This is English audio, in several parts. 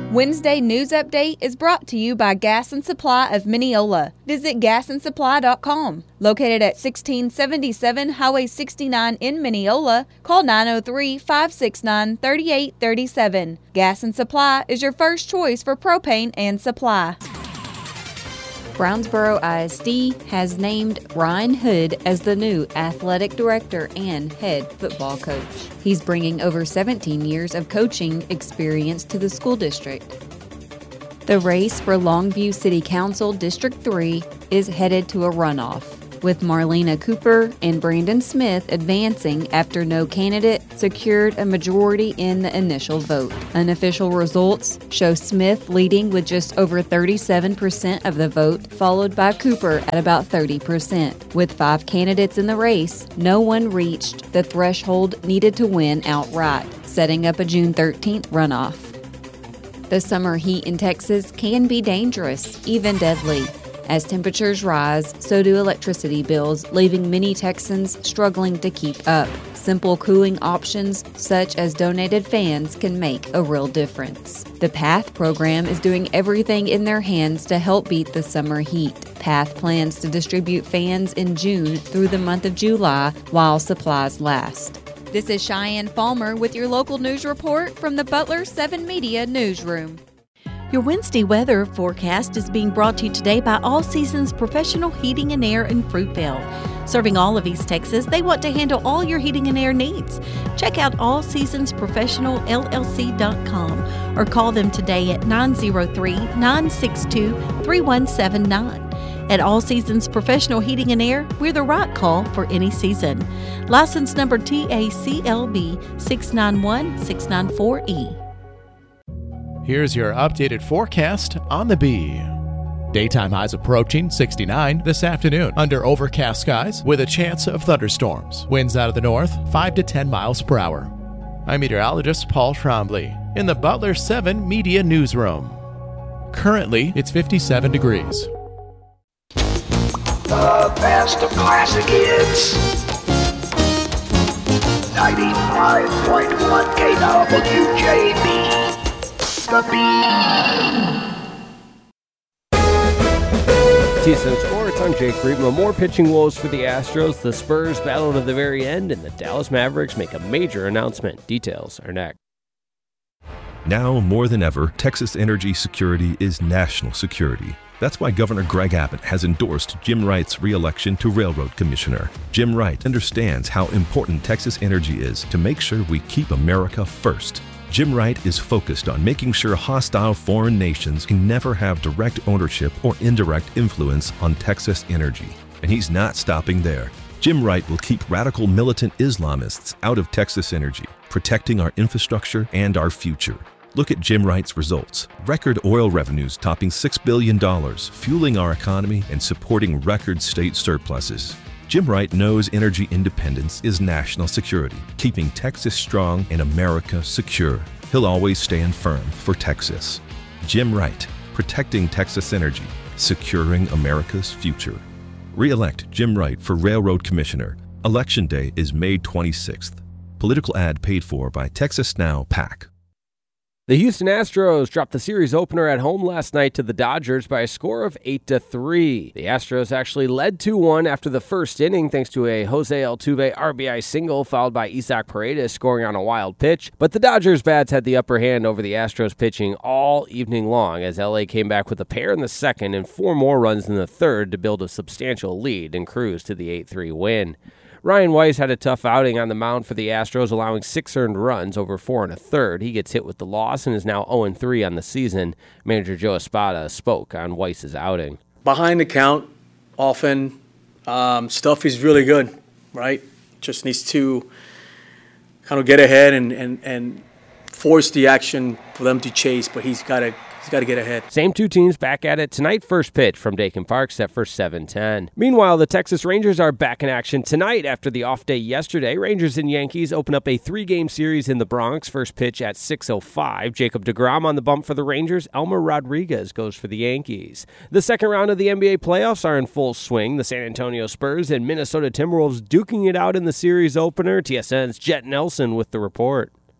Wednesday News Update is brought to you by Gas and Supply of Mineola. Visit gasandsupply.com. Located at 1677 Highway 69 in Mineola, call 903-569-3837. Gas and Supply is your first choice for propane and supply. Brownsboro ISD has named Ryan Hood as the new athletic director and head football coach. He's bringing over 17 years of coaching experience to the school district. The race for Longview City Council District 3 is headed to a runoff, with Marlena Cooper and Brandon Smith advancing after no candidate secured a majority in the initial vote. Unofficial results show Smith leading with just over 37% of the vote, followed by Cooper at about 30%. With 5 candidates in the race, no one reached the threshold needed to win outright, setting up a June 13th runoff. The summer heat in Texas can be dangerous, even deadly. As temperatures rise, so do electricity bills, leaving many Texans struggling to keep up. Simple cooling options, such as donated fans, can make a real difference. The PATH program is doing everything in their hands to help beat the summer heat. PATH plans to distribute fans in June through the month of July while supplies last. This is Cheyenne Falmer with your local news report from the Butler 7 Media Newsroom. Your Wednesday weather forecast is being brought to you today by All Seasons Professional Heating and Air in Fruitvale. Serving all of East Texas, they want to handle all your heating and air needs. Check out allseasonsprofessionalllc.com or call them today at 903-962-3179. At All Seasons Professional Heating and Air, we're the right call for any season. License number TACLB 691694E. Here's your updated forecast on the Bee. Daytime highs approaching 69 this afternoon under overcast skies with a chance of thunderstorms. Winds out of the north 5 to 10 miles per hour. I'm meteorologist Paul Trombley in the Butler 7 Media Newsroom. Currently, it's 57 degrees. The best of classic hits. 95.1 KWJB. The Bee. TSN Sports, I'm Jake Friedman. More pitching woes for the Astros. The Spurs battle to the very end, and the Dallas Mavericks make a major announcement. Details are next. Now more than ever, Texas energy security is national security. That's why Governor Greg Abbott has endorsed Jim Wright's re-election to Railroad Commissioner. Jim Wright understands how important Texas energy is to make sure we keep America first. Jim Wright is focused on making sure hostile foreign nations can never have direct ownership or indirect influence on Texas energy. And he's not stopping there. Jim Wright will keep radical militant Islamists out of Texas energy, protecting our infrastructure and our future. Look at Jim Wright's results. Record oil revenues topping $6 billion, fueling our economy and supporting record state surpluses. Jim Wright knows energy independence is national security, keeping Texas strong and America secure. He'll always stand firm for Texas. Jim Wright, protecting Texas energy, securing America's future. Re-elect Jim Wright for Railroad Commissioner. Election Day is May 26th. Political ad paid for by Texas Now PAC. The Houston Astros dropped the series opener at home last night to the Dodgers by a score of 8-3. The Astros actually led 2-1 after the first inning thanks to a Jose Altuve RBI single followed by Isaac Paredes scoring on a wild pitch. But the Dodgers bats had the upper hand over the Astros pitching all evening long as LA came back with a pair in the second and 4 more runs in the third to build a substantial lead and cruise to the 8-3 win. Ryan Weiss had a tough outing on the mound for the Astros, allowing 6 earned runs over 4 1/3. He gets hit with the loss and is now 0-3 on the season. Manager Joe Espada spoke on Weiss's outing. Behind the count, often, stuff is really good, right? Just needs to kind of get ahead and force the action for them to chase, but he's got to get ahead. Same two teams back at it tonight. First pitch from Dakin Park set for 7:10. Meanwhile, the Texas Rangers are back in action tonight after the off day yesterday. Rangers and Yankees open up a 3-game series in the Bronx. First pitch at 6:05. Jacob deGrom on the bump for the Rangers. Elmer Rodriguez goes for the Yankees. The second round of the NBA playoffs are in full swing. The San Antonio Spurs and Minnesota Timberwolves duking it out in the series opener. TSN's Jet Nelson with the report.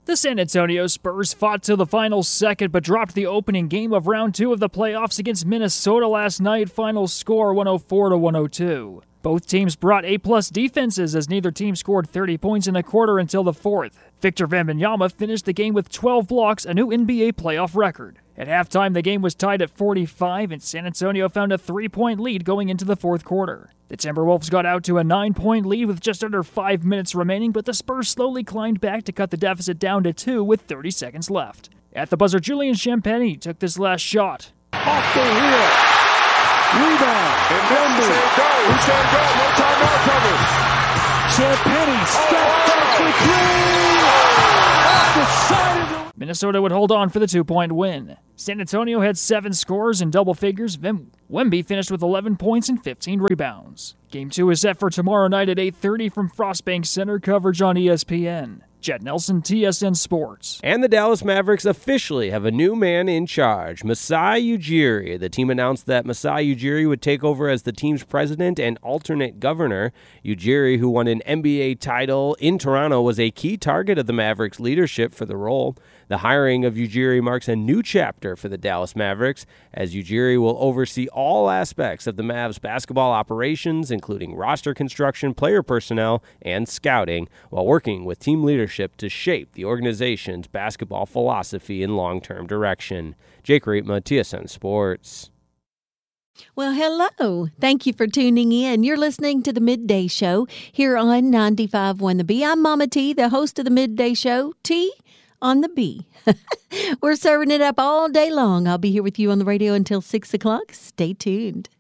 The San Antonio Spurs fought to the final second but dropped the opening game of round 2 of the playoffs against Minnesota last night. Final score 104-102. Both teams brought A-plus defenses as neither team scored 30 points in a quarter until the fourth. Victor Wembanyama finished the game with 12 blocks, a new NBA playoff record. At halftime, the game was tied at 45, and San Antonio found a 3-point lead going into the fourth quarter. The Timberwolves got out to a 9-point lead with just under 5 minutes remaining, but the Spurs slowly climbed back to cut the deficit down to 2 with 30 seconds left. At the buzzer, Julian Champagnie took this last shot. Off the heel. Rebound. And Wemby. He said go. No timeout covered. Champagnie stepped back for three. Off the side of the... Minnesota would hold on for the 2-point win. San Antonio had 7 scores in double figures. Wemby finished with 11 points and 15 rebounds. Game 2 is set for tomorrow night at 8:30 from Frostbank Center. Coverage on ESPN. Jed Nelson, TSN Sports. And the Dallas Mavericks officially have a new man in charge, Masai Ujiri. The team announced that Masai Ujiri would take over as the team's president and alternate governor. Ujiri, who won an NBA title in Toronto, was a key target of the Mavericks' leadership for the role. The hiring of Ujiri marks a new chapter for the Dallas Mavericks, as Ujiri will oversee all aspects of the Mavs' basketball operations, including roster construction, player personnel, and scouting, while working with team leadership to shape the organization's basketball philosophy and long-term direction. Jake Reitma, TSN Sports. Well, hello. Thank you for tuning in. You're listening to the Midday Show here on 95.1 The Bee. I'm Mama T, the host of the Midday Show. T on the B. We're serving it up all day long. I'll be here with you on the radio until 6 o'clock. Stay tuned.